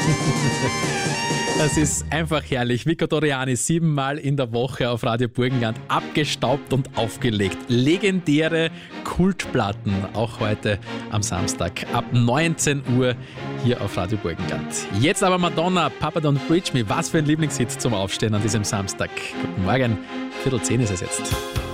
Das ist einfach herrlich. Vico Doriani 7-mal in der Woche auf Radio Burgenland abgestaubt und aufgelegt. Legendäre Kultplatten, auch heute am Samstag ab 19 Uhr hier auf Radio Burgenland. Jetzt aber Madonna, Papa Don't Preach Me. Was für ein Lieblingshit zum Aufstehen an diesem Samstag. Guten Morgen, 9:45 ist es jetzt.